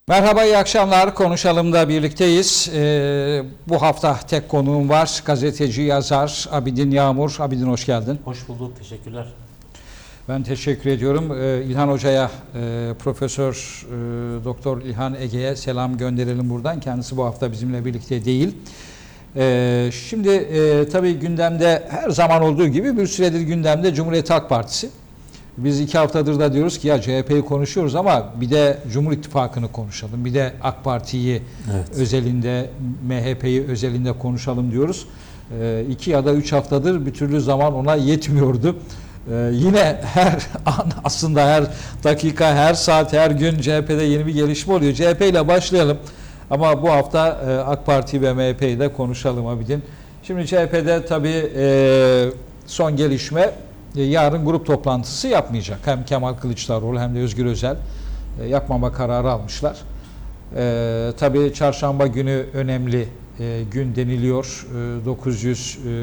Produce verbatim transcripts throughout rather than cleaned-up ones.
Merhaba, iyi akşamlar. Konuşalım'da birlikteyiz. Ee, bu hafta tek konuğum var. Gazeteci, yazar Abidin Yağmur. Abidin, hoş geldin. Hoş bulduk, teşekkürler. Ben teşekkür ediyorum. Ee, İlhan Hoca'ya, e, Profesör e, Doktor İlhan Ege'ye selam gönderelim buradan. Kendisi bu hafta bizimle birlikte değil. Ee, şimdi e, tabii gündemde her zaman olduğu gibi bir süredir gündemde Cumhuriyet Halk Partisi. Biz iki haftadır da diyoruz ki ya C H P'yi konuşuyoruz ama bir de Cumhur İttifakı'nı konuşalım. Bir de AK Parti'yi evet. özelinde, M H P'yi özelinde konuşalım diyoruz. Ee, iki ya da üç haftadır bir türlü zaman ona yetmiyordu. Ee, yine her an, aslında her dakika, her saat, her gün C H P'de yeni bir gelişme oluyor. C H P ile başlayalım ama bu hafta e, AK Parti ve M H P'yi de konuşalım Abidin. Şimdi C H P'de tabii e, son gelişme, yarın grup toplantısı yapmayacak. Hem Kemal Kılıçdaroğlu hem de Özgür Özel e, yapmama kararı almışlar. E, tabii çarşamba günü önemli e, gün deniliyor. E, dokuz yüz e,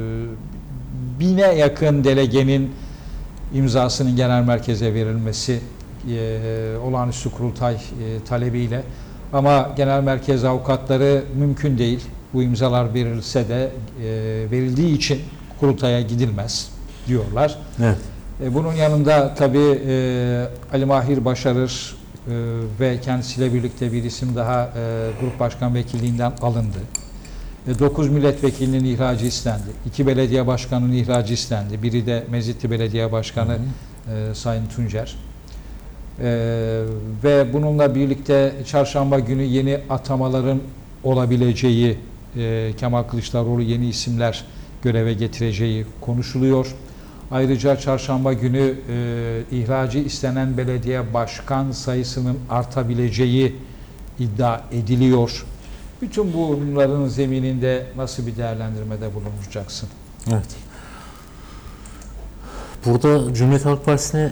bine yakın delegenin imzasının genel merkeze verilmesi e, olağanüstü kurultay e, talebiyle. Ama genel merkez avukatları mümkün değil. Bu imzalar verilse de e, verildiği için kurultaya gidilmez diyorlar. Evet. E, bunun yanında tabii e, Ali Mahir Başarır e, ve kendisiyle birlikte bir isim daha e, Grup Başkan Vekilliğinden alındı. E, dokuz milletvekilinin ihracı istendi. iki belediye başkanının ihracı istendi. Biri de Mezitli Belediye Başkanı hı hı. E, Sayın Tuncer. E, ve bununla birlikte çarşamba günü yeni atamaların olabileceği, e, Kemal Kılıçdaroğlu yeni isimler göreve getireceği konuşuluyor. Ayrıca çarşamba günü e, ihracı istenen belediye başkan sayısının artabileceği iddia ediliyor. Bütün bunların zemininde nasıl bir değerlendirmede bulunacaksın? Evet. Burada Cumhuriyet Halk Partisi'ne